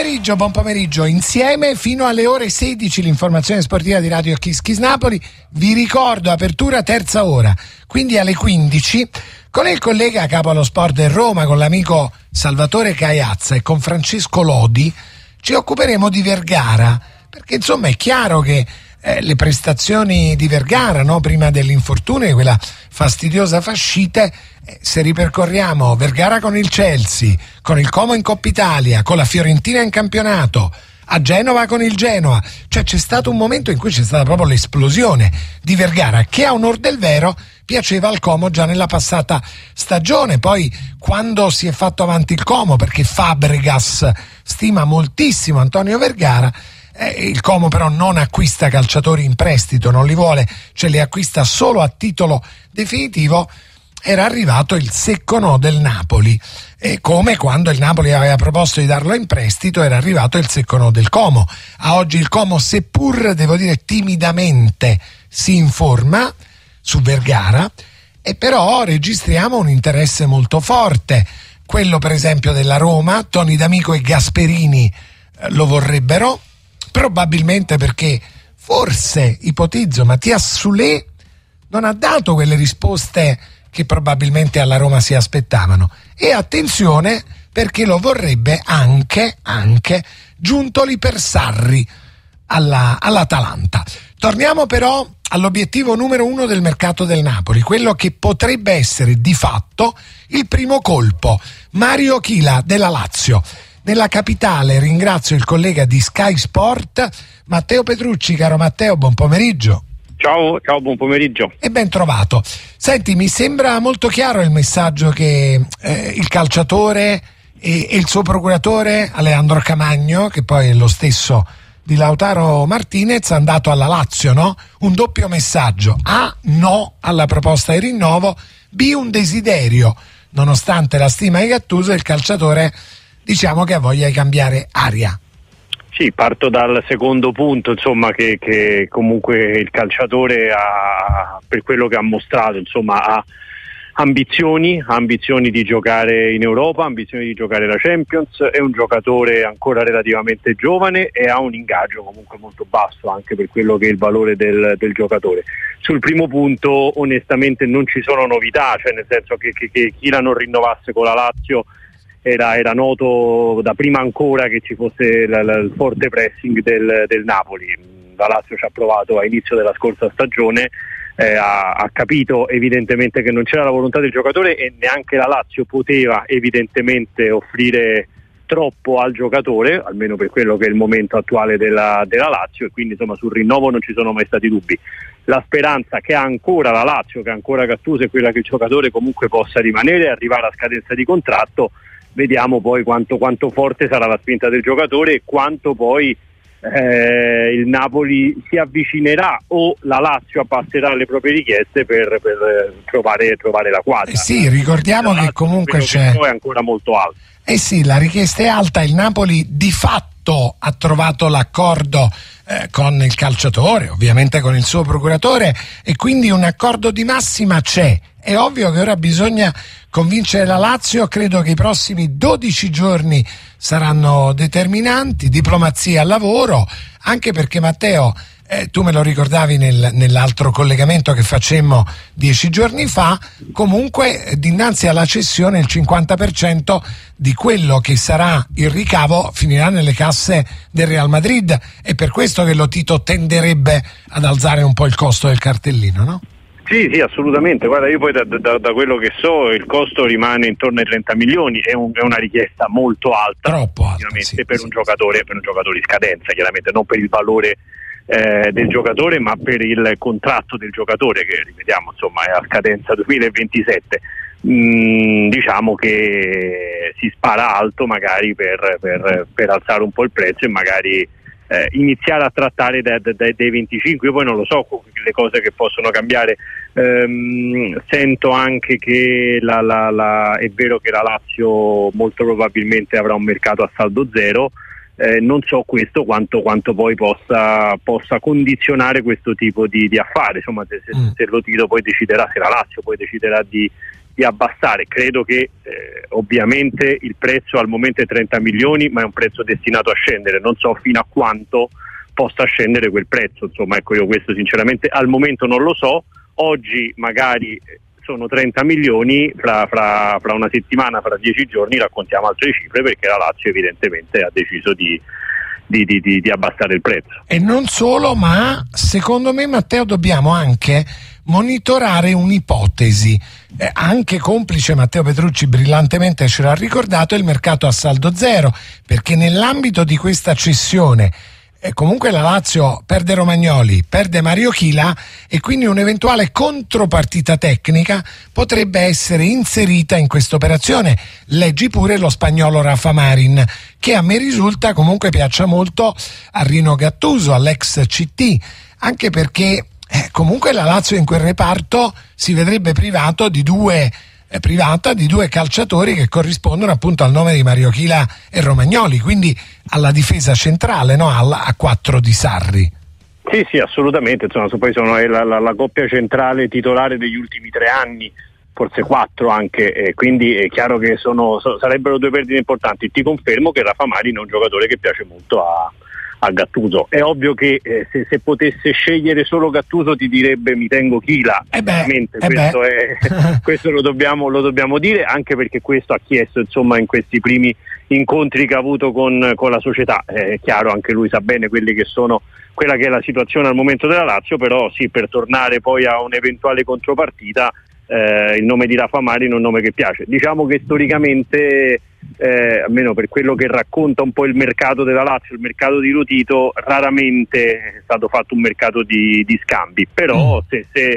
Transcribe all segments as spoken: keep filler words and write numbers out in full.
pomeriggio, buon pomeriggio. Insieme fino alle ore sedici l'informazione sportiva di Radio Kiss Kiss Napoli. Vi ricordo, apertura terza ora, quindi alle quindici, con il collega capo allo sport del Roma, con l'amico Salvatore Caiazza e con Francesco Lodi, ci occuperemo di Vergara, perché insomma è chiaro che eh, le prestazioni di Vergara, no, prima dell'infortunio, di quella fastidiosa fascite, eh, se ripercorriamo Vergara con il Chelsea, con il Como in Coppa Italia, con la Fiorentina in campionato, a Genova con il Genoa, cioè c'è stato un momento in cui c'è stata proprio l'esplosione di Vergara, che a onor del vero piaceva al Como già nella passata stagione. Poi quando si è fatto avanti il Como, perché Fabregas stima moltissimo Antonio Vergara, eh, il Como però non acquista calciatori in prestito, non li vuole, ce li acquista solo a titolo definitivo. Era arrivato il secco no del Napoli, e come quando il Napoli aveva proposto di darlo in prestito era arrivato il secco no del Como. A oggi il Como, seppur devo dire timidamente, si informa su Vergara, e però registriamo un interesse molto forte, quello per esempio della Roma. Toni D'Amico e Gasperini eh, lo vorrebbero, probabilmente perché forse, ipotizzo, Mathias Soulé non ha dato quelle risposte che probabilmente alla Roma si aspettavano. E attenzione, perché lo vorrebbe anche, anche Giuntoli per Sarri alla, all'Atalanta. Torniamo però all'obiettivo numero uno del mercato del Napoli, quello che potrebbe essere di fatto il primo colpo. Mario Chila della Lazio. Nella capitale ringrazio il collega di Sky Sport, Matteo Petrucci. Caro Matteo, buon pomeriggio. Ciao, ciao, buon pomeriggio. E ben trovato. Senti, mi sembra molto chiaro il messaggio che eh, il calciatore e, e il suo procuratore Alejandro Camagno, che poi è lo stesso di Lautaro Martinez, hanno dato alla Lazio, no? Un doppio messaggio: A, no alla proposta di rinnovo; B, un desiderio, nonostante la stima di Gattuso, il calciatore diciamo che ha voglia di cambiare aria. Sì, parto dal secondo punto, insomma, che, che comunque il calciatore ha, per quello che ha mostrato, insomma, ha ambizioni, ambizioni di giocare in Europa, ambizioni di giocare la Champions, è un giocatore ancora relativamente giovane e ha un ingaggio comunque molto basso anche per quello che è il valore del, del giocatore. Sul primo punto onestamente non ci sono novità, cioè nel senso che, che, che Chila non rinnovasse con la Lazio Era, era noto da prima ancora che ci fosse la, la, il forte pressing del, del Napoli. La Lazio ci ha provato a inizio della scorsa stagione, eh, ha, ha capito evidentemente che non c'era la volontà del giocatore e neanche la Lazio poteva evidentemente offrire troppo al giocatore, almeno per quello che è il momento attuale della, della Lazio, e quindi insomma sul rinnovo non ci sono mai stati dubbi. La speranza che ha ancora la Lazio, che ha ancora Gattuso, è quella che il giocatore comunque possa rimanere e arrivare a scadenza di contratto. Vediamo poi quanto, quanto forte sarà la spinta del giocatore e quanto poi eh, il Napoli si avvicinerà o la Lazio appasserà le proprie richieste per, per trovare, trovare la quadra. Eh sì, ricordiamo che comunque c'è, che è ancora molto alto. Eh sì, la richiesta è alta. Il Napoli di fatto ha trovato l'accordo eh, con il calciatore, ovviamente con il suo procuratore, e quindi un accordo di massima c'è. È ovvio che ora bisogna convincere la Lazio. Credo che i prossimi dodici giorni saranno determinanti, diplomazia al lavoro, anche perché Matteo, eh, tu me lo ricordavi nel, nell'altro collegamento che facemmo dieci giorni fa, comunque eh, dinanzi alla cessione il cinquanta per cento di quello che sarà il ricavo finirà nelle casse del Real Madrid, è per questo che lo Tito tenderebbe ad alzare un po' il costo del cartellino, no? Sì, sì, assolutamente. Guarda, io poi da, da, da quello che so il costo rimane intorno ai trenta milioni, è, un, è una richiesta molto alta, troppo alta, sì, per sì, un giocatore, per un giocatore di scadenza, chiaramente non per il valore eh, del giocatore, ma per il contratto del giocatore che, ripetiamo, insomma, è a scadenza duemilaventisette. Mm, diciamo che si spara alto magari per, per, per alzare un po' il prezzo e magari Eh, iniziare a trattare dai da, da, dai venticinque. Io poi non lo so le cose che possono cambiare. ehm, sento anche che la, la, la, è vero che la Lazio molto probabilmente avrà un mercato a saldo zero, Eh, non so questo quanto, quanto poi possa, possa condizionare questo tipo di, di affare, insomma se, se, mm. se lo Tito poi deciderà, se la Lazio poi deciderà di, di abbassare. Credo che eh, ovviamente il prezzo al momento è trenta milioni, ma è un prezzo destinato a scendere, non so fino a quanto possa scendere quel prezzo, insomma ecco, io questo sinceramente al momento non lo so. Oggi magari sono trenta milioni, fra, fra, fra una settimana, fra dieci giorni raccontiamo altre cifre, perché la Lazio evidentemente ha deciso di, di, di, di, di abbassare il prezzo. E non solo, ma secondo me, Matteo, dobbiamo anche monitorare un'ipotesi, eh, anche complice Matteo Petrucci brillantemente ce l'ha ricordato, il mercato a saldo zero, perché nell'ambito di questa cessione e comunque la Lazio perde Romagnoli, perde Mario Chila e quindi un'eventuale contropartita tecnica potrebbe essere inserita in questa operazione. Leggi pure lo spagnolo Rafa Marin, che a me risulta comunque piaccia molto a Rino Gattuso, all'ex C T, anche perché eh, comunque la Lazio in quel reparto si vedrebbe privato di due privata di due calciatori che corrispondono appunto al nome di Mario Chila e Romagnoli, quindi alla difesa centrale, no? Alla, a quattro di Sarri. Sì, sì, assolutamente, insomma, poi sono la, la, la coppia centrale titolare degli ultimi tre anni, forse quattro anche, e quindi è chiaro che sono, so, sarebbero due perdite importanti. Ti confermo che Rafa Marin è un giocatore che piace molto a a Gattuso. È ovvio che eh, se, se potesse scegliere solo Gattuso ti direbbe mi tengo Chila, eh beh, eh questo, è, questo lo dobbiamo, lo dobbiamo dire, anche perché questo ha chiesto insomma in questi primi incontri che ha avuto con, con la società. È chiaro, anche lui sa bene quelli che sono quella che è la situazione al momento della Lazio, però sì, per tornare poi a un'eventuale contropartita, eh, il nome di Rafa Marin è un nome che piace. Diciamo che storicamente Eh, almeno per quello che racconta un po' il mercato della Lazio, il mercato di Lotito, raramente è stato fatto un mercato di, di scambi, però mm. se, se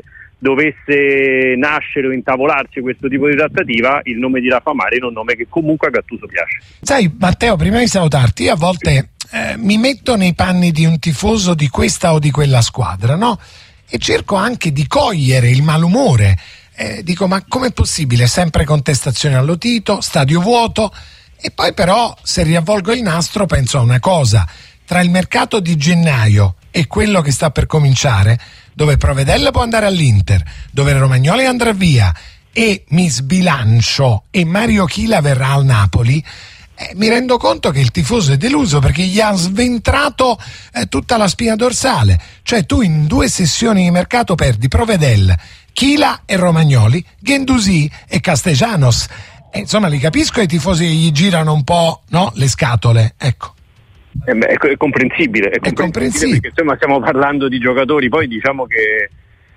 dovesse nascere o intavolarsi questo tipo di trattativa, il nome di Rafa Marin è un nome che comunque a Gattuso piace. Sai Matteo, prima di salutarti, io a volte eh, mi metto nei panni di un tifoso di questa o di quella squadra, no? E cerco anche di cogliere il malumore. Eh, dico, ma com'è possibile? Sempre contestazioni allo Tito, stadio vuoto. E poi però, se riavvolgo il nastro, penso a una cosa: tra il mercato di gennaio e quello che sta per cominciare, dove Provedella può andare all'Inter, dove Romagnoli andrà via e mi sbilancio e Mario Chila verrà al Napoli, eh, mi rendo conto che il tifoso è deluso, perché gli ha sventrato eh, tutta la spina dorsale. Cioè tu in due sessioni di mercato perdi Provedella, Chila e Romagnoli, Guendouzi e Castellanos. E insomma, li capisco i tifosi che gli girano un po', no, le scatole, ecco. Eh beh, è, è comprensibile, è comprensibile, è comprensibile. Perché insomma stiamo parlando di giocatori, poi diciamo che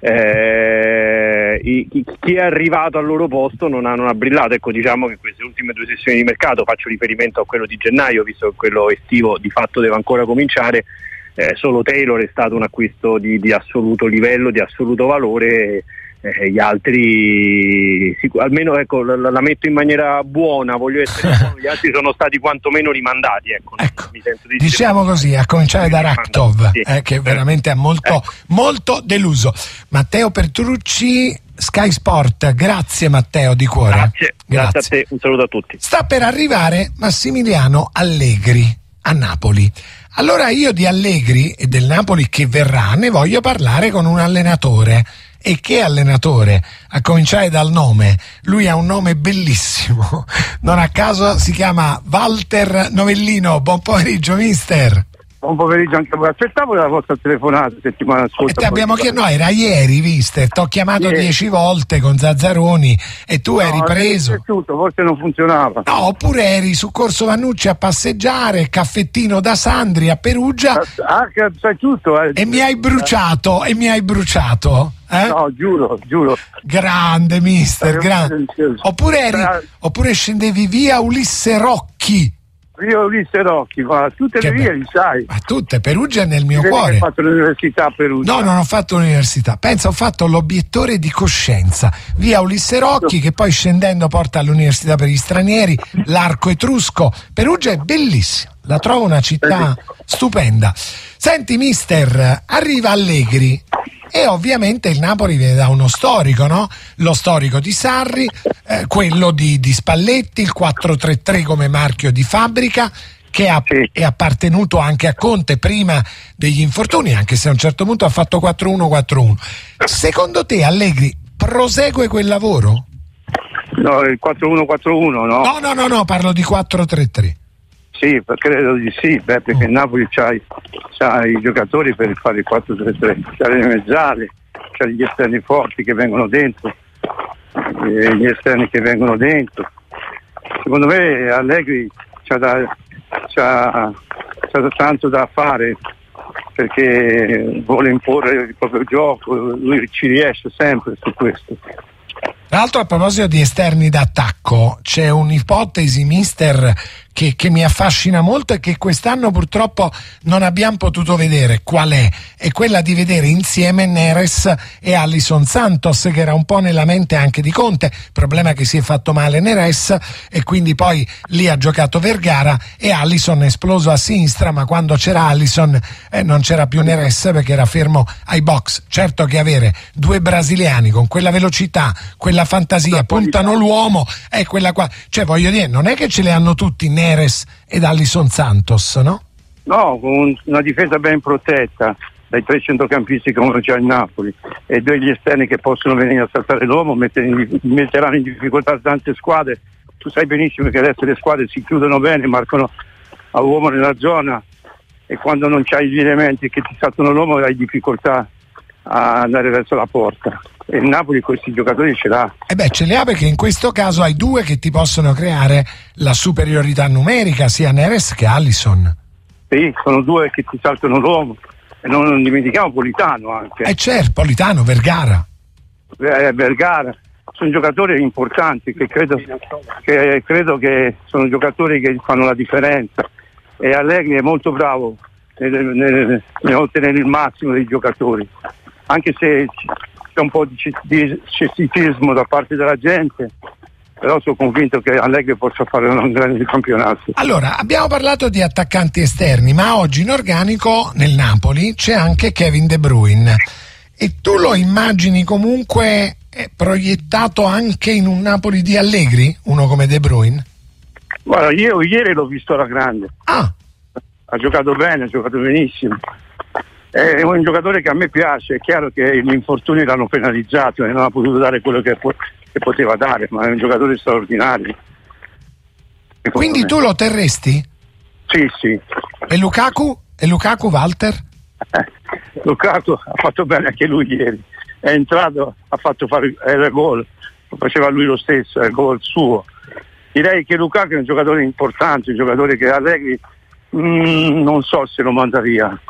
eh, i, chi, chi è arrivato al loro posto non ha, non ha brillato. Ecco, diciamo che queste ultime due sessioni di mercato, faccio riferimento a quello di gennaio, visto che quello estivo di fatto deve ancora cominciare, eh, solo Taylor è stato un acquisto di, di assoluto livello, di assoluto valore. Eh, gli altri sic- almeno ecco la, la metto in maniera buona, voglio essere buono, gli altri sono stati quantomeno rimandati, ecco, ecco, mi sento di diciamo dire così, a cominciare da Raktov, sì, eh, che veramente è molto ecco. molto deluso. Matteo Petrucci, Sky Sport, grazie Matteo di cuore. Grazie, grazie, grazie a te, un saluto a tutti. Sta per arrivare Massimiliano Allegri a Napoli. Allora io di Allegri e del Napoli che verrà ne voglio parlare con un allenatore. E che allenatore? A cominciare dal nome. Lui ha un nome bellissimo, non a caso si chiama Walter Novellino. Buon pomeriggio mister. Buon pomeriggio anche a voi. Aspettavo la vostra telefonata settimana scorsa. E te abbiamo chiesto, no, era ieri, viste, ti ho chiamato ieri. dieci volte con Zazzaroni e tu no, eri preso. Tutto, forse non funzionava. No, oppure eri su Corso Vannucci a passeggiare, caffettino da Sandri a Perugia. Ah, sai tutto. Eh. E mi hai bruciato, e mi hai bruciato. Eh? No, giuro, giuro. Grande mister, grande. Oppure, eri, oppure scendevi via Ulisse Rocchi. Io Ulisse Rocchi, ma tutte che le vie li sai. Ma tutte, Perugia è nel mio Vedi cuore. Hai fatto l'università a Perugia? No, non ho fatto l'università. Pensa, ho fatto l'obiettore di coscienza. Via Ulisse Rocchi, no. Che poi scendendo porta all'università per gli stranieri, l'Arco Etrusco. Perugia è bellissima, la trovo una città stupenda. Senti mister, arriva Allegri. E ovviamente il Napoli viene da uno storico, no? Lo storico di Sarri, eh, quello di, di Spalletti, il quattro tre tre come marchio di fabbrica, che ha, sì. è appartenuto anche a Conte prima degli infortuni, anche se a un certo punto ha fatto quattro uno quattro uno. Secondo te Allegri prosegue quel lavoro? No, il quattro uno quattro uno, no? No, no, no, no, parlo di quattro tre tre. Sì, credo di sì, beh, perché il Napoli c'ha, i- c'ha i giocatori per fare il quattro tre tre, c'ha le mezzale, c'ha gli esterni forti che vengono dentro, eh, gli esterni che vengono dentro. Secondo me Allegri c'ha, da, c'ha, c'ha tanto da fare, perché vuole imporre il proprio gioco, lui ci riesce sempre su questo. Tra l'altro, a proposito di esterni d'attacco, c'è un'ipotesi, mister, che, che mi affascina molto e che quest'anno purtroppo non abbiamo potuto vedere. Qual è? È quella di vedere insieme Neres e Alisson Santos, che era un po' nella mente anche di Conte, problema che si è fatto male Neres e quindi poi lì ha giocato Vergara e Alisson è esploso a sinistra, ma quando c'era Alisson eh, non c'era più Neres perché era fermo ai box. Certo che avere due brasiliani con quella velocità, quella fantasia, puntano l'uomo, è quella qua, cioè voglio dire, non è che ce le hanno tutti Neres ed Alisson Santos, no? No, con una difesa ben protetta dai tre centrocampisti come c'è il Napoli e due gli esterni che possono venire a saltare l'uomo, metteranno in difficoltà tante squadre. Tu sai benissimo che adesso le squadre si chiudono bene, marcano a uomo nella zona e quando non c'hai gli elementi che ti saltano l'uomo hai difficoltà a andare verso la porta. E il Napoli questi giocatori ce l'ha. E beh, ce li ha perché in questo caso hai due che ti possono creare la superiorità numerica, sia Neres che Alisson. Sì, sono due che ti saltano l'uomo e non, non dimentichiamo Politano anche. E certo, Politano, Vergara. Eh, Vergara, sono giocatori importanti che credo, che credo che sono giocatori che fanno la differenza e Allegri è molto bravo nel, nel, nel ottenere il massimo dei giocatori, anche se c'è un po' di, di scetticismo da parte della gente, però sono convinto che Allegri possa fare un grande campionato. Allora, abbiamo parlato di attaccanti esterni, ma oggi in organico nel Napoli c'è anche Kevin De Bruyne e tu lo immagini comunque eh, proiettato anche in un Napoli di Allegri, uno come De Bruyne? Guarda, io ieri l'ho visto alla grande. Ah, Ha giocato bene, ha giocato benissimo. È un giocatore che a me piace, è chiaro che gli infortuni l'hanno penalizzato e non ha potuto dare quello che, che poteva dare, ma è un giocatore straordinario. quindi tu lo terresti? Sì, sì. E Lukaku? E Lukaku, Walter? Eh, Lukaku ha fatto bene anche lui ieri, è entrato, ha fatto fare il gol, lo faceva lui lo stesso, è il gol suo. Direi che Lukaku è un giocatore importante, un giocatore che Allegri mm, non so se lo manda via.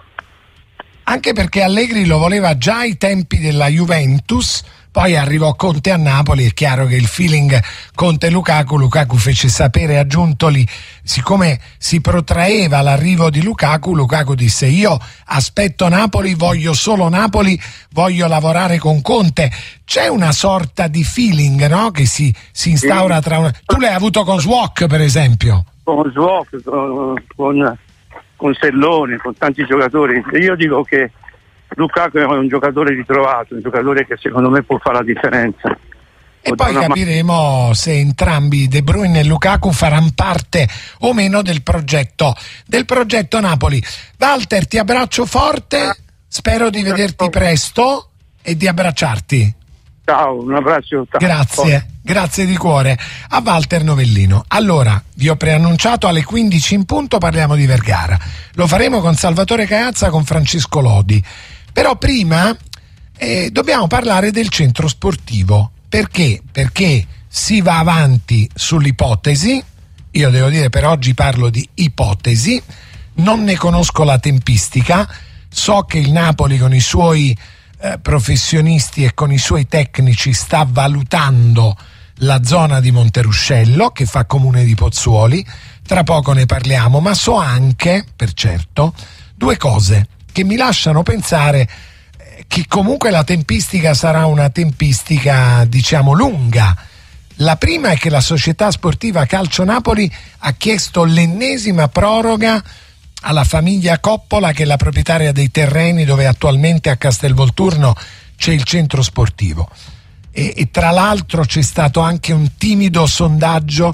Anche perché Allegri lo voleva già ai tempi della Juventus, poi arrivò Conte a Napoli, è chiaro che il feeling Conte-Lukaku, Lukaku fece sapere a Giuntoli, siccome si protraeva l'arrivo di Lukaku, Lukaku disse io aspetto Napoli, voglio solo Napoli, voglio lavorare con Conte. C'è una sorta di feeling, no? Che si, si instaura tra una... Tu l'hai avuto con Swok, per esempio? Con Swok, con... con... con Sellone, con tanti giocatori. Io dico che Lukaku è un giocatore ritrovato, un giocatore che secondo me può fare la differenza. E poi capiremo se entrambi, De Bruyne e Lukaku, faranno parte o meno del progetto del progetto Napoli. Walter, ti abbraccio forte, spero di vederti presto e di abbracciarti. Ciao, un abbraccio. Grazie, grazie di cuore a Walter Novellino. Allora, vi ho preannunciato alle quindici in punto parliamo di Vergara. Lo faremo con Salvatore Caiazza, con Francesco Lodi. Però prima eh, dobbiamo parlare del centro sportivo. Perché? Perché si va avanti sull'ipotesi, io devo dire per oggi parlo di ipotesi, non ne conosco la tempistica, so che il Napoli con i suoi Eh, professionisti e con i suoi tecnici sta valutando la zona di Monteruscello che fa comune di Pozzuoli, tra poco ne parliamo, ma so anche, per certo, due cose che mi lasciano pensare eh, che comunque la tempistica sarà una tempistica, diciamo, lunga. La prima è che la società sportiva Calcio Napoli ha chiesto l'ennesima proroga alla famiglia Coppola, che è la proprietaria dei terreni dove attualmente a Castelvolturno c'è il centro sportivo, e, e tra l'altro c'è stato anche un timido sondaggio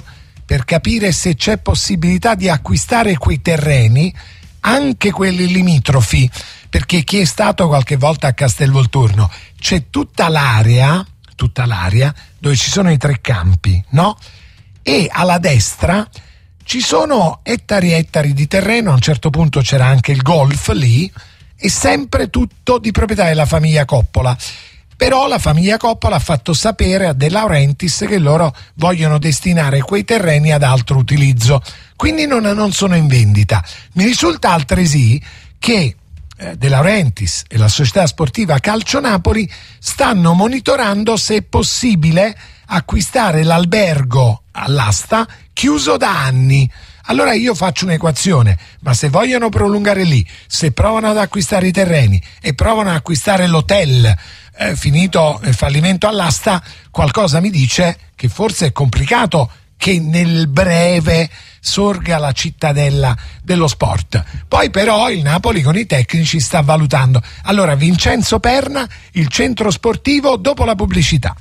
per capire se c'è possibilità di acquistare quei terreni, anche quelli limitrofi, perché chi è stato qualche volta a Castelvolturno, c'è tutta l'area, tutta l'area dove ci sono i tre campi, no? E alla destra ci sono ettari e ettari di terreno, a un certo punto c'era anche il golf lì, e sempre tutto di proprietà della famiglia Coppola. Però la famiglia Coppola ha fatto sapere a De Laurentiis che loro vogliono destinare quei terreni ad altro utilizzo, quindi non, non sono in vendita. Mi risulta altresì che eh, De Laurentiis e la società sportiva Calcio Napoli stanno monitorando se è possibile acquistare l'albergo all'asta chiuso da anni. Allora io faccio un'equazione, ma se vogliono prolungare lì, se provano ad acquistare i terreni e provano ad acquistare l'hotel eh, finito il fallimento all'asta, qualcosa mi dice che forse è complicato che nel breve sorga la cittadella dello sport. Poi però il Napoli con i tecnici sta valutando. Allora Vincenzo Perna, il centro sportivo dopo la pubblicità.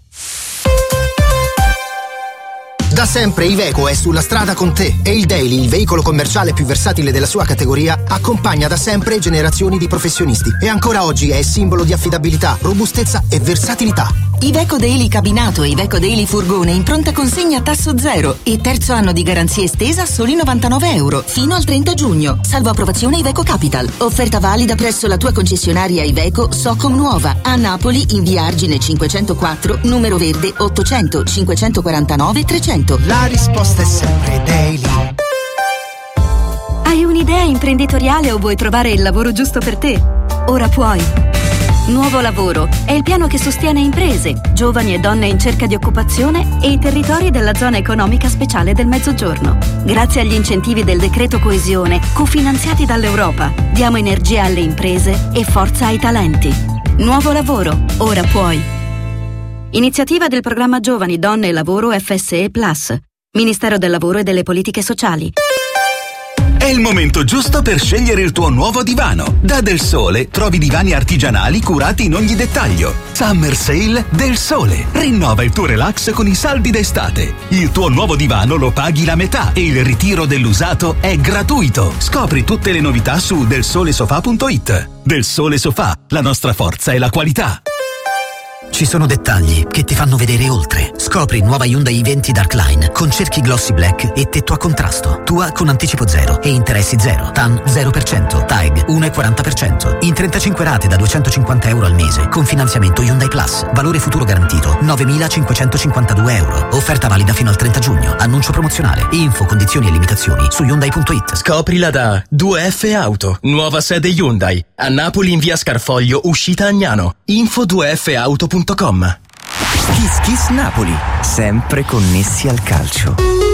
Da sempre Iveco è sulla strada con te e il Daily, il veicolo commerciale più versatile della sua categoria, accompagna da sempre generazioni di professionisti e ancora oggi è simbolo di affidabilità, robustezza e versatilità. Iveco Daily cabinato e Iveco Daily furgone in pronta consegna a tasso zero e terzo anno di garanzia estesa a soli novantanove euro fino al trenta giugno, salvo approvazione Iveco Capital. Offerta valida presso la tua concessionaria Iveco Socom Nuova a Napoli in via Argine cinquecentoquattro, numero verde ottocento cinquecentoquarantanove trecento. La risposta è sempre Daily. Hai un'idea imprenditoriale o vuoi trovare il lavoro giusto per te? Ora puoi. Nuovo Lavoro è il piano che sostiene imprese, giovani e donne in cerca di occupazione e i territori della zona economica speciale del Mezzogiorno. Grazie agli incentivi del decreto coesione, cofinanziati dall'Europa, diamo energia alle imprese e forza ai talenti. Nuovo Lavoro, ora puoi. Iniziativa del programma Giovani, Donne e Lavoro F S E Plus, Ministero del Lavoro e delle Politiche Sociali. È il momento giusto per scegliere il tuo nuovo divano. Da Del Sole trovi divani artigianali curati in ogni dettaglio. Summer Sale Del Sole. Rinnova il tuo relax con i saldi d'estate. Il tuo nuovo divano lo paghi la metà e il ritiro dell'usato è gratuito. Scopri tutte le novità su del sole sofa punto it. Del Sole Sofà, la nostra forza è la qualità. Ci sono dettagli che ti fanno vedere oltre. Scopri nuova Hyundai i venti Darkline con cerchi glossy black e tetto a contrasto. Tua con anticipo zero e interessi zero. T A N zero per cento. T A E G uno virgola quaranta per cento. In trentacinque rate da duecentocinquanta euro al mese con finanziamento Hyundai Plus. Valore futuro garantito novemilacinquecentocinquantadue euro. Offerta valida fino al trenta giugno. Annuncio promozionale. Info, condizioni e limitazioni su Hyundai punto it. Scoprila da due F Auto. Nuova sede Hyundai. A Napoli in via Scarfoglio, uscita Agnano. Info due F auto punto com. Kiss Kiss Napoli, sempre connessi al calcio.